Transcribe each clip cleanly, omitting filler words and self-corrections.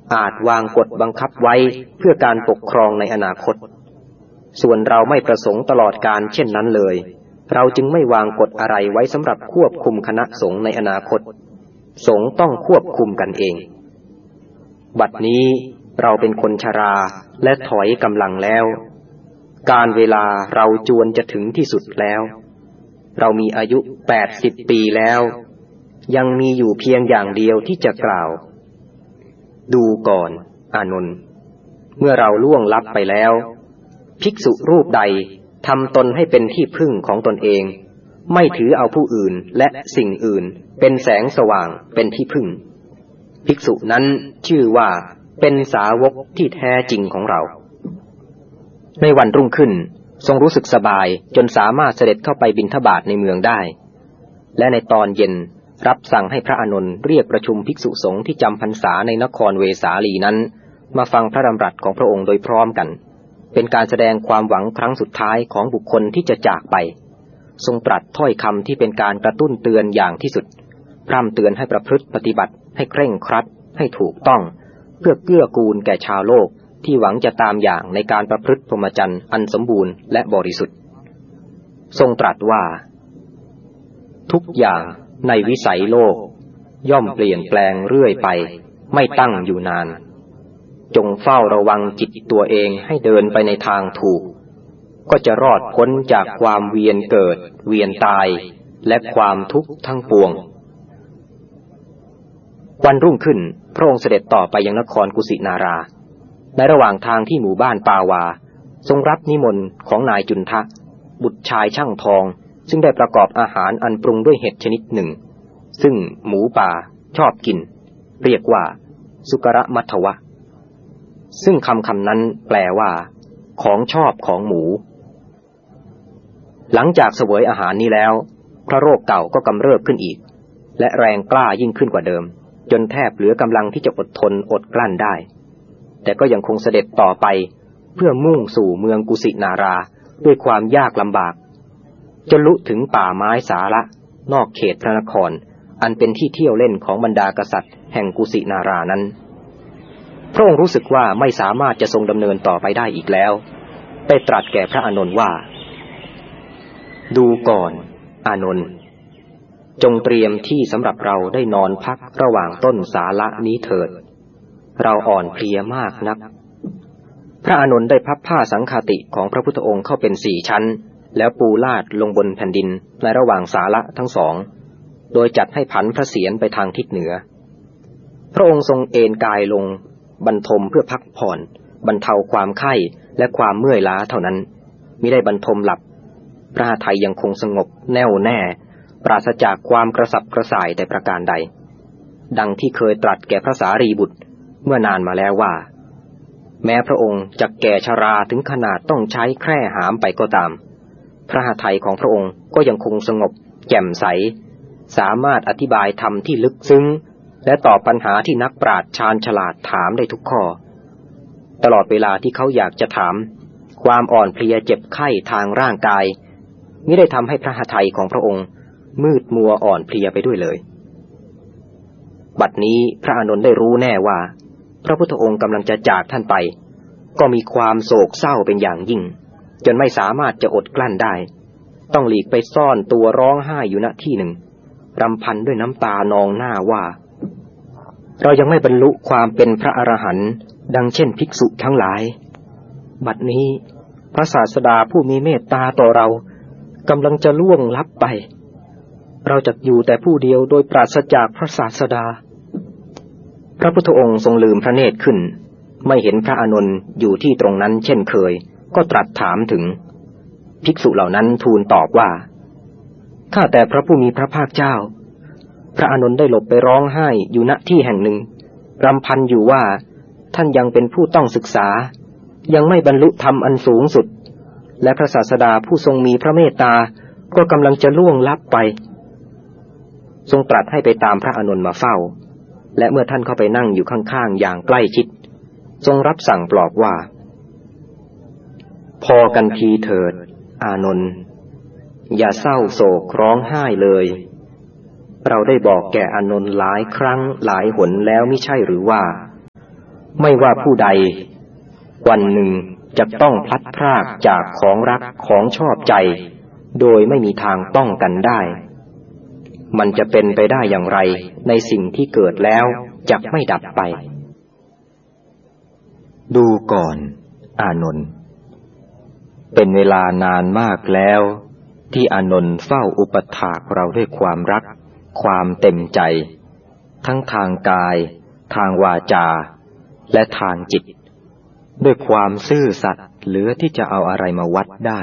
อาจวางกฎบังคับไว้เพื่อการปกครองในอนาคตส่วนเราไม่ประสงค์ตลอดกาลเช่นนั้นเลยเราจึงไม่วางกฎอะไรไว้สำหรับควบคุมคณะสงฆ์ในอนาคตสงฆ์ต้องควบคุมกันเองบัดนี้เราเป็นคนชราและถอยกำลังแล้วการเวลาเราจวนจะถึงที่สุดแล้วเรามีอายุ80 ปีแล้วยังมีอยู่เพียงอย่างเดียวที่จะกล่าวดูก่อนอานนท์เมื่อเราล่วงลับไปแล้วภิกษุรูปใดทำตนให้เป็นที่พึ่งของตนเองไม่ถือเอาผู้อื่นและสิ่งอื่นเป็นแสงสว่างเป็นที่พึ่งภิกษุนั้นชื่อว่าเป็นสาวกที่แท้จริงของเราในวันรุ่งขึ้นทรงรู้สึกสบายจนสามารถเสด็จเข้าไปบิณฑบาตในเมืองได้และในตอนเย็นรับสั่งให้พระอานนท์เรียกประชุมภิกษุสงฆ์ที่จำพรรษาในนครเวสาลีนั้นมาฟังพระดำรัสของพระองค์โดยพร้อมกันเป็นการแสดงความหวังครั้งสุดท้ายของบุคคลที่จะจากไปทรงตรัสถ้อยคำที่เป็นการกระตุ้นเตือนอย่างที่สุดพร่ำเตือนให้ประพฤติปฏิบัติให้เคร่งครัดให้ถูกต้องเพื่อเกื้อกูลแก่ชาวโลกที่หวังจะตามอย่างในการประพฤติพรหมจรรย์อันสมบูรณ์และบริสุทธิ์ทรงตรัสว่าทุกอย่างในวิสัยโลกย่อมเปลี่ยนแปลงเรื่อยไปไม่ตั้งอยู่นานจงเฝ้าระวังจิตตัวเองให้เดินไปในทางถูกก็จะรอดพ้นจากความเวียนเกิดเวียนตายและความทุกข์ทั้งปวงวันรุ่งขึ้นพระองค์เสด็จต่อไปยังนครกุสินาราในระหว่างทางที่หมู่บ้านปาวาทรงรับนิมนต์ของนายจุนทะบุตรชายช่างทองซึ่งได้ประกอบอาหารอันปรุงด้วยเห็ดชนิดหนึ่งซึ่งหมูป่าชอบกินเรียกว่าสุกระมัทวะซึ่งคำนั้นแปลว่าของชอบของหมูหลังจากเสวยอาหารนี้แล้วพระโรคเก่าก็กำเริบขึ้นอีกและแรงกล้ายิ่งขึ้นกว่าเดิมจนแทบเหลือกำลังที่จะอดทนอดกลั้นได้แต่ก็ยังคงเสด็จต่อไปเพื่อมุ่งสู่เมืองกุสินาราด้วยความยากลำบากจนลุถึงป่าไม้สาระนอกเขตพระนครอันเป็นที่เที่ยวเล่นของบรรดากษัตริย์แห่งกุสินารานั้นพระองค์รู้สึกว่าไม่สามารถจะทรงดำเนินต่อไปได้อีกแล้วได้ตรัสแก่พระอานนท์ว่าดูก่อนอานนท์จงเตรียมที่สำหรับเราได้นอนพักระหว่างต้นสาละนี้เถิดเราอ่อนเพลียมากนักพระอานนท์ได้พับผ้าสังฆาติของพระพุทธองค์เข้าเป็น4 ชั้นแล้วปูลาดลงบนแผ่นดินในระหว่างสาละทั้ง2โดยจัดให้ผันพระเศียรไปทางทิศเหนือพระองค์ทรงเอนกายลงบรรทมเพื่อพักผ่อนบรรเทาความไข้และความเมื่อยล้าเท่านั้นมิได้บรรทมหลับพระทัยยังคงสงบแน่วแน่ปราศจากความกระสับกระส่ายแต่ประการใดดังที่เคยตรัสแก่พระสารีบุตรเมื่อนานมาแล้วว่าแม้พระองค์จะแก่ชราถึงขนาดต้องใช้แคร่หามไปก็ตามพระทัยของพระองค์ก็ยังคงสงบแจ่มใสสามารถอธิบายธรรมที่ลึกซึ้งและตอบปัญหาที่นักปราชญ์ชาญฉลาดถามได้ทุกข้อตลอดเวลาที่เขาอยากจะถามความอ่อนเพลียเจ็บไข้ทางร่างกายมิได้ทำให้พระทัยของพระองค์มืดมัวอ่อนเพลียไปด้วยเลยบัดนี้พระอานนท์ได้รู้แน่ว่าพระพุทธองค์กำลังจะจากท่านไปก็มีความโศกเศร้าเป็นอย่างยิ่งจนไม่สามารถจะอดกลั้นได้ต้องหลีกไปซ่อนตัวร้องไห้อยู่ณที่หนึ่งรำพันด้วยน้ำตานองหน้าว่าเรายังไม่บรรลุความเป็นพระอรหันต์ดังเช่นภิกษุทั้งหลายบัดนี้พระศาสดาผู้มีเมตตาต่อเรากำลังจะล่วงลับไปเราจะอยู่แต่ผู้เดียวโดยปราศจากพระศาสดาพระพุทธองค์ทรงลืมพระเนตรขึ้นไม่เห็นพระอานนท์อยู่ที่ตรงนั้นเช่นเคยก็ตรัสถามถึงภิกษุเหล่านั้นทูลตอบว่าข้าแต่พระผู้มีพระภาคเจ้าพระอานนท์ได้หลบไปร้องไห้อยู่ณที่แห่งหนึ่งรำพันอยู่ว่าท่านยังเป็นผู้ต้องศึกษายังไม่บรรลุธรรมอันสูงสุดและพระศาสดาผู้ทรงมีพระเมตตาก็กำลังจะล่วงลับไปทรงตรัสให้ไปตามพระอานนท์มาเฝ้าและเมื่อท่านเข้าไปนั่งอยู่ข้างๆอย่างใกล้ชิดทรงรับสั่งปลอบว่าพอกันทีเถิดอานนท์อย่าเศร้าโศกร้องไห้เลยเราได้บอกแก่อานนท์หลายครั้งหลายหนแล้วมิใช่หรือว่าไม่ว่าผู้ใดวันหนึ่งจะต้องพลัดพรากจากของรักของชอบใจโดยไม่มีทางป้องกันได้มันจะเป็นไปได้อย่างไรในสิ่งที่เกิดแล้วจะไม่ดับไปดูก่อนอานนท์เป็นเวลานานมากแล้วที่อานนท์เฝ้าอุปถากเราด้วยความรักความเต็มใจทั้งทางกายทางวาจาและทางจิตด้วยความซื่อสัตย์เหลือที่จะเอาอะไรมาวัดได้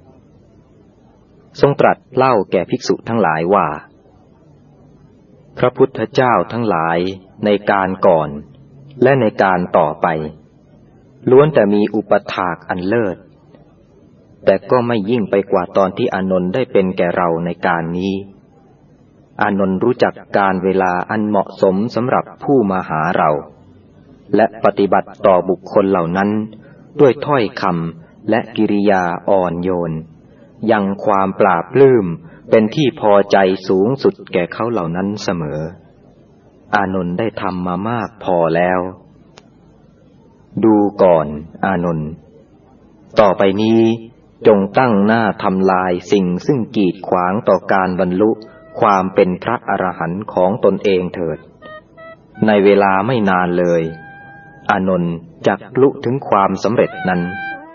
ทรงตรัสเล่าแก่ภิกษุทั้งหลายว่าพระพุทธเจ้าทั้งหลายในการก่อนและในการต่อไปล้วนแต่มีอุปถากอันเลิศแต่ก็ไม่ยิ่งไปกว่าตอนที่อานนท์ได้เป็นแก่เราในการนี้อานนท์รู้จักการเวลาอันเหมาะสมสำหรับผู้มาหาเราและปฏิบัติต่อบุคคลเหล่านั้นด้วยถ้อยคำและกิริยาอ่อนโยนยังความปราบปลื้มเป็นที่พอใจสูงสุดแก่เขาเหล่านั้นเสมออานนท์ได้ทำมามากพอแล้วดูก่อนอานนท์ต่อไปนี้จงตั้งหน้าทำลายสิ่งซึ่งกีดขวางต่อการบรรลุความเป็นพระอรหันต์ของตนเองเถิดในเวลาไม่นานเลยอานนท์จักลุถึงความสำเร็จนั้น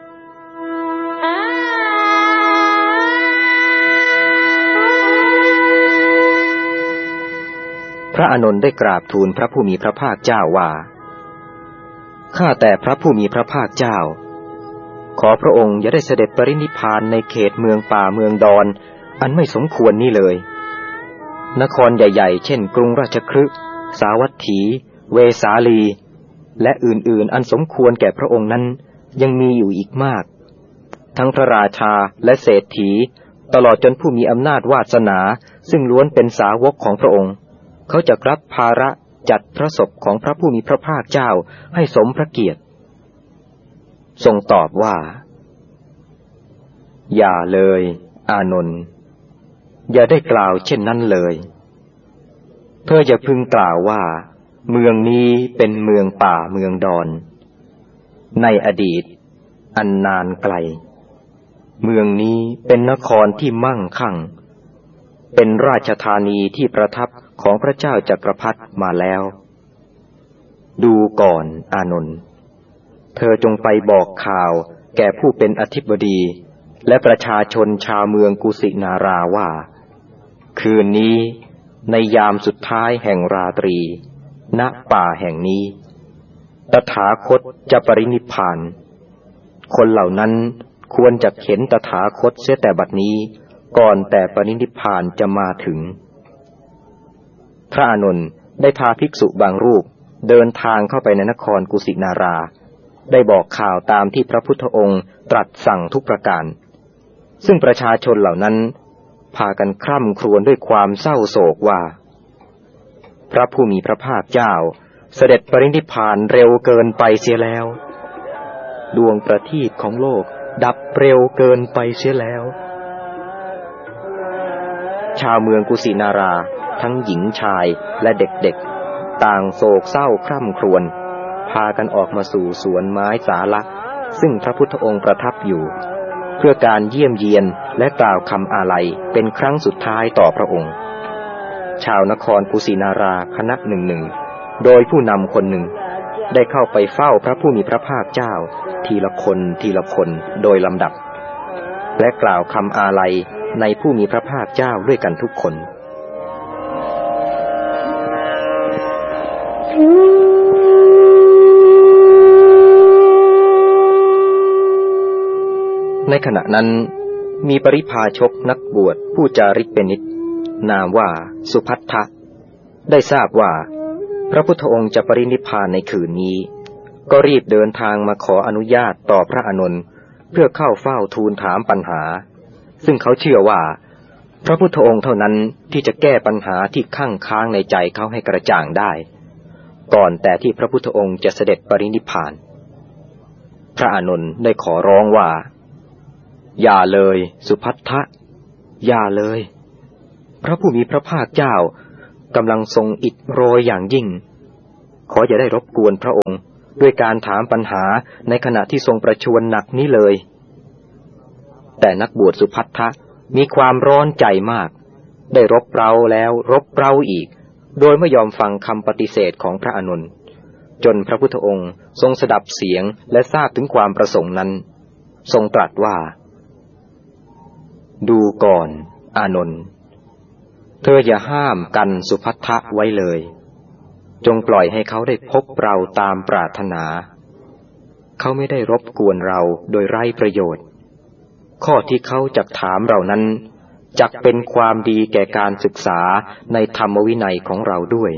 พระอานนท์ได้กราบทูลพระผู้มีพระภาคเจ้าว่าข้าแต่พระผู้มีพระภาคเจ้าขอพระองค์อย่าได้เสด็จปรินิพพานในเขตเมืองป่าเมืองดอนอันไม่สมควรนี้เลยนครใหญ่ๆเช่นกรุงราชคฤห์สาวัตถีเวสาลีและอื่นๆอันสมควรแก่พระองค์นั้นยังมีอยู่อีกมากทั้งพระราชาและเศรษฐีตลอดจนผู้มีอำนาจวาสนาซึ่งล้วนเป็นสาวกของพระองค์เขาจะรับภาระจัดพระศพของพระผู้มีพระภาคเจ้าให้สมพระเกียรติทรงตอบว่าอย่าเลยอานนท์อย่าได้กล่าวเช่นนั้นเลยเธออย่าพึงกล่าวว่าเมืองนี้เป็นเมืองป่าเมืองดอนในอดีตอันนานไกลเมืองนี้เป็นนครที่มั่งคั่งเป็นราชธานีที่ประทับของพระเจ้าจักรพรรดิมาแล้วดูก่อนอานนท์เธอจงไปบอกข่าวแก่ผู้เป็นอธิบดีและประชาชนชาวเมืองกุสินาราว่าคืนนี้ในยามสุดท้ายแห่งราตรีณป่าแห่งนี้ตถาคตจะปรินิพพานคนเหล่านั้นควรจะเห็นตถาคตเสียแต่บัดนี้ก่อนแต่ปรินิพพานจะมาถึงพระอานนท์ได้พาภิกษุบางรูปเดินทางเข้าไปในนครกุสินาราได้บอกข่าวตามที่พระพุทธองค์ตรัสสั่งทุกประการซึ่งประชาชนเหล่านั้นพากันคร่ำครวญด้วยความเศร้าโศกว่าพระผู้มีพระภาคเจ้าเสด็จปรินิพพานเร็วเกินไปเสียแล้วดวงประทีปของโลกดับเร็วเกินไปเสียแล้วชาวเมืองกุสินาราทั้งหญิงชายและเด็กๆต่างโศกเศร้าคร่ำครวญพากันออกมาสู่สวนไม้สาละซึ่งพระพุทธองค์ประทับอยู่เพื่อการเยี่ยมเยียนและกล่าวคำอาลัยเป็นครั้งสุดท้ายต่อพระองค์ชาวนครกุสินาราคณะหนึ่งโดยผู้นำคนหนึ่งได้เข้าไปเฝ้าพระผู้มีพระภาคเจ้าทีละคนโดยลำดับและกล่าวคำอาลัยในผู้มีพระภาคเจ้าด้วยกันทุกคนในขณะนั้นมีปริพาชกนักบวชผู้จาริกเป็นนิจนามว่าสุพัทธะได้ทราบว่าพระพุทธองค์จะปรินิพพานในคืนนี้ก็รีบเดินทางมาขออนุญาตต่อพระอานนท์เพื่อเข้าเฝ้าทูลถามปัญหาซึ่งเขาเชื่อว่าพระพุทธองค์เท่านั้นที่จะแก้ปัญหาที่ข้างค้างในใจเขาให้กระจ่างได้ก่อนแต่ที่พระพุทธองค์จะเสด็จปรินิพพานพระอานนท์ได้ขอร้องว่าอย่าเลยสุพัทธะอย่าเลยพระผู้มีพระภาคเจ้าก ำลังทรงอิจโรยอย่างยิ่งขออย่าได้รบกวนพระองค์ด้วยการถามปัญหาในขณะที่ทรงประชวรหนักนี้เลยแต่นักบวชสุพัทธะมีความร้อนใจมากได้รบเร้าแล้วรบเร้าอีกโดยไม่ยอมฟังคำปฏิเสธของพระอานนท์จนพระพุทธองค์ทรงสดับเสียงและทราบถึงความประสงค์นั้นทรงตรัสว่าดูก่อนอานนท์เธออย่าห้ามกันสุพัทธะไว้เลยจงปล่อยให้เขาได้พบเราตามปรารถนาเขาไม่ได้รบกวนเราโดยไร้ประโยชน์ข้อที่เขาจักถามเรานั้นจักเป็นความดีแก่การศึกษาในธรรมวินัยของเราด้วย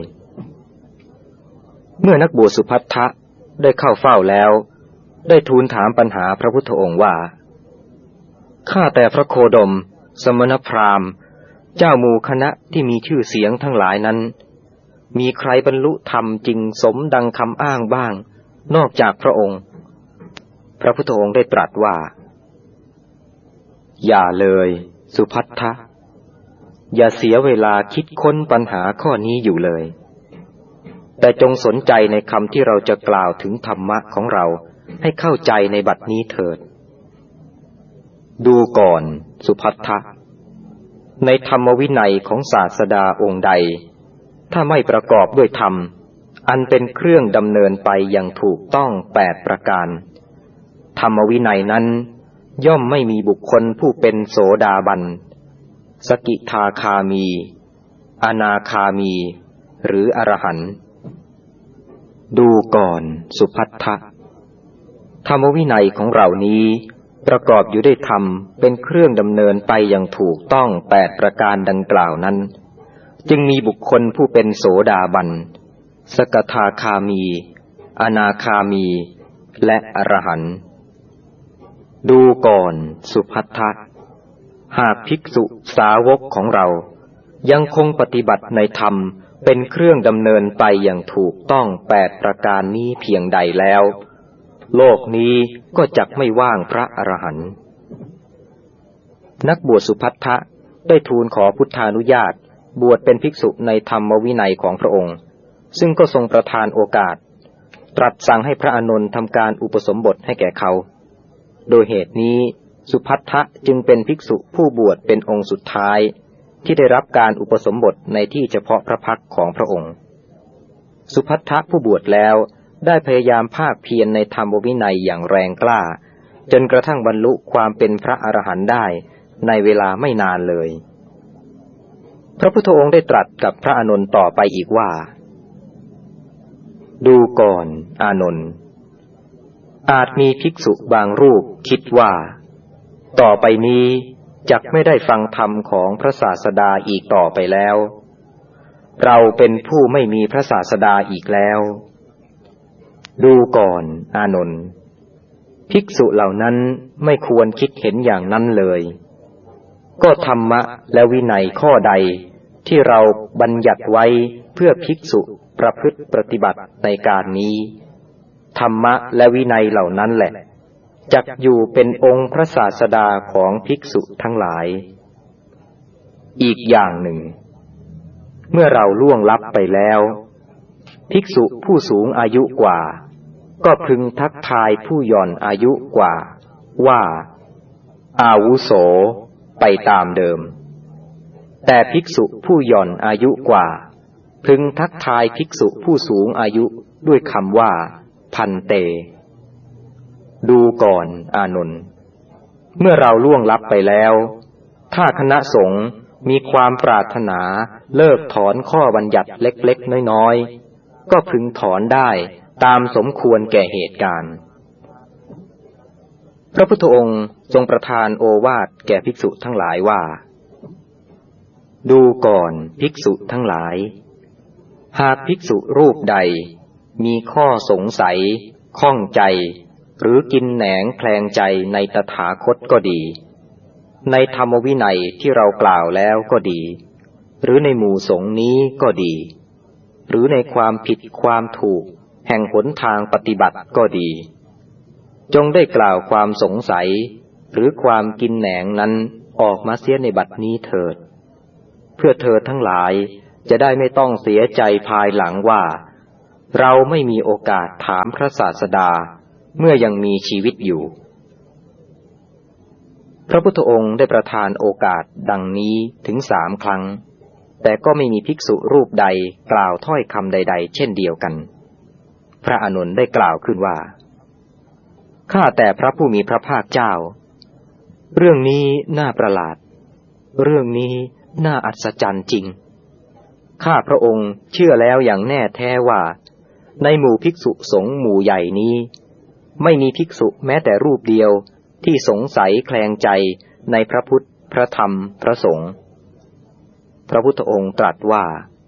เมื่อนักบวชสุพัทธะได้เข้าเฝ้าแล้วได้ทูลถามปัญหาพระพุทธองค์ว่าข้าแต่พระโคดมสมณพราหมณ์เจ้าหมู่คณะที่มีชื่อเสียงทั้งหลายนั้นมีใครบรรลุธรรมจริงสมดังคำอ้างบ้างนอกจากพระองค์พระพุทธองค์ได้ตรัสว่าอย่าเลยสุพัทธะอย่าเสียเวลาคิดค้นปัญหาข้อนี้อยู่เลยแต่จงสนใจในคำที่เราจะกล่าวถึงธรรมะของเราให้เข้าใจในบัดนี้เถิดดูก่อนสุพัทธะในธรรมวินัยของศาสดาองค์ใดถ้าไม่ประกอบด้วยธรรมอันเป็นเครื่องดำเนินไปอย่างถูกต้อง8ประการธรรมวินัยนั้นย่อมไม่มีบุคคลผู้เป็นโสดาบันสกิทาคามีอนาคามีหรืออรหันต์ดูก่อนสุพัทธะธรรมวินัยของเรานี้ประกอบอยู่ด้วยธรรมเป็นเครื่องดำเนินไปอย่างถูกต้อง8ประการดังกล่าวนั้นจึงมีบุคคลผู้เป็นโสดาบันสกทาคามีอนาคามีและอรหันต์ดูก่อนสุพัทธะหากภิกษุสาวกของเรายังคงปฏิบัติในธรรมเป็นเครื่องดำเนินไปอย่างถูกต้อง8ประการนี้เพียงใดแล้วโลกนี้ก็จักไม่ว่างพระอรหันต์นักบวชสุพัทธะได้ทูลขอพุทธานุญาตบวชเป็นภิกษุในธรรมวินัยของพระองค์ซึ่งก็ทรงประทานโอกาสตรัสสั่งให้พระอานนท์ทำการอุปสมบทให้แก่เขาโดยเหตุนี้สุพัทธะจึงเป็นภิกษุผู้บวชเป็นองค์สุดท้ายที่ได้รับการอุปสมบทในที่เฉพาะพระพักของพระองค์สุพัทธะผู้บวชแล้วได้พยายามภาคเพียรในธรรมวินัยอย่างแรงกล้าจนกระทั่งบรรลุความเป็นพระอรหันต์ได้ในเวลาไม่นานเลยพระพุทธองค์ได้ตรัสกับพระอานนท์ต่อไปอีกว่าดูก่อนอานนท์อาจมีภิกษุบางรูปคิดว่าต่อไปนี้จักไม่ได้ฟังธรรมของพระศาสดาอีกต่อไปแล้วเราเป็นผู้ไม่มีพระศาสดาอีกแล้วดูก่อนอานนท์ภิกษุเหล่านั้นไม่ควรคิดเห็นอย่างนั้นเลยก็ธรรมะและวินัยข้อใดที่เราบัญญัติไว้เพื่อภิกษุประพฤติปฏิบัติในการนี้ธรรมะและวินัยเหล่านั้นแหละจักอยู่เป็นองค์พระศาสดาของภิกษุทั้งหลายอีกอย่างหนึ่งเมื่อเราล่วงลับไปแล้วภิกษุผู้สูงอายุกว่าก็พึงทักทายผู้หย่อนอายุกว่าว่าอาวุโสไปตามเดิมแต่ภิกษุผู้หย่อนอายุกว่าพึงทักทายภิกษุผู้สูงอายุด้วยคำว่าพันเตดูก่อนอานนท์เมื่อเราล่วงลับไปแล้วถ้าคณะสงฆ์มีความปรารถนาเลิกถอนข้อบัญญัติเล็กๆน้อยๆก็พึงถอนได้ตามสมควรแก่เหตุการณ์พระพุทธองค์ทรงประทานโอวาทแก่ภิกษุทั้งหลายว่าดูก่อนภิกษุทั้งหลายหากภิกษุรูปใดมีข้อสงสัยข้องใจหรือกินแหนงแคลงใจในตถาคตก็ดีในธรรมวินัยที่เรากล่าวแล้วก็ดีหรือในหมู่สงฆ์นี้ก็ดีหรือในความผิดความถูกแห่งหนทางปฏิบัติก็ดีจงได้กล่าวความสงสัยหรือความกินแหนงนั้นออกมาเสียในบัดนี้เถิดเพื่อเธอทั้งหลายจะได้ไม่ต้องเสียใจภายหลังว่าเราไม่มีโอกาสถามพระศาสดาเมื่อยังมีชีวิตอยู่พระพุทธองค์ได้ประทานโอกาสดังนี้ถึง3 ครั้งแต่ก็ไม่มีภิกษุรูปใดกล่าวถ้อยคำใดๆเช่นเดียวกันพระอานนท์ได้กล่าวขึ้นว่าข้าแต่พระผู้มีพระภาคเจ้าเรื่องนี้น่าประหลาดเรื่องนี้น่าอัศจรรย์จริงข้าพระองค์เชื่อแล้วอย่างแน่แท้ว่าในหมู่ภิกษุสงฆ์หมู่ใหญ่นี้ไม่มีภิกษุแม้แต่รูปเดียวที่สงสัยแคลงใจในพระพุทธพระธรรมพระสงฆ์พระพุทธองค์ตรัสว่า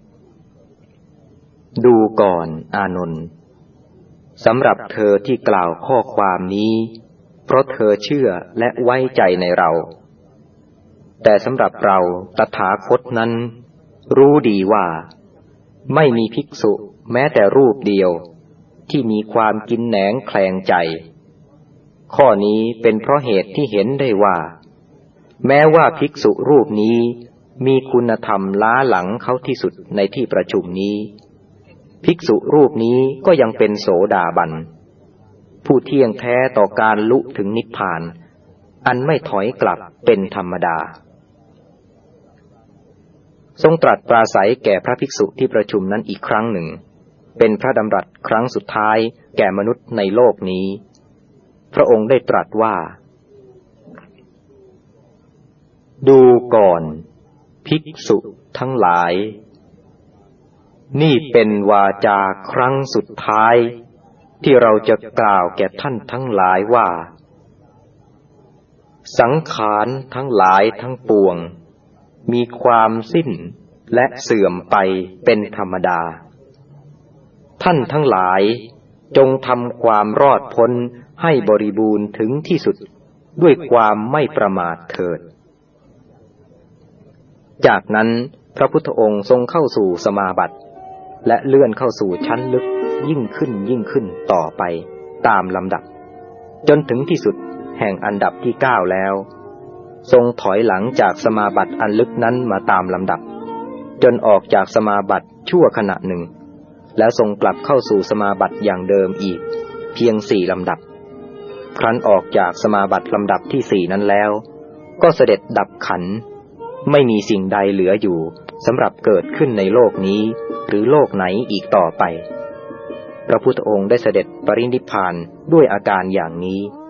ดูก่อนอานนท์สำหรับเธอที่กล่าวข้อความนี้เพราะเธอเชื่อและไว้ใจในเราแต่สำหรับเราตถาคตนั้นรู้ดีว่าไม่มีภิกษุแม้แต่รูปเดียวที่มีความกินแหนงแคลงใจข้อนี้เป็นเพราะเหตุที่เห็นได้ว่าแม้ว่าภิกษุรูปนี้มีคุณธรรมล้าหลังเขาที่สุดในที่ประชุมนี้ภิกษุรูปนี้ก็ยังเป็นโสดาบันผู้เที่ยงแท้ต่อการลุถึงนิพพานอันไม่ถอยกลับเป็นธรรมดาทรงตรัสปราศัยแก่พระภิกษุที่ประชุมนั้นอีกครั้งหนึ่งเป็นพระดำรัสครั้งสุดท้ายแก่มนุษย์ในโลกนี้พระองค์ได้ตรัสว่าดูก่อนภิกษุทั้งหลายนี่เป็นวาจาครั้งสุดท้ายที่เราจะกล่าวแก่ท่านทั้งหลายว่าสังขารทั้งหลายทั้งปวงมีความสิ้นและเสื่อมไปเป็นธรรมดาท่านทั้งหลายจงทำความรอดพ้นให้บริบูรณ์ถึงที่สุดด้วยความไม่ประมาทเถิดจากนั้นพระพุทธองค์ทรงเข้าสู่สมาบัติและเลื่อนเข้าสู่ชั้นลึกยิ่งขึ้นต่อไปตามลำดับจนถึงที่สุดแห่งอันดับที่9แล้วทรงถอยหลังจากสมาบัติอันลึกนั้นมาตามลำดับจนออกจากสมาบัติชั่วขณะหนึ่งแล้วทรงกลับเข้าสู่สมาบัติอย่างเดิมอีกเพียง4 ลำดับครั้นออกจากสมาบัติลำดับที่4นั้นแล้วก็เสด็จดับขันธ์ไม่มีสิ่งใดเหลืออยู่สำหรับเกิดขึ้นในโลกนี้หรือโลกไหนอีกต่อไปพระพุทธองค์ได้เสด็จปรินิพพานด้วยอาการอย่างนี้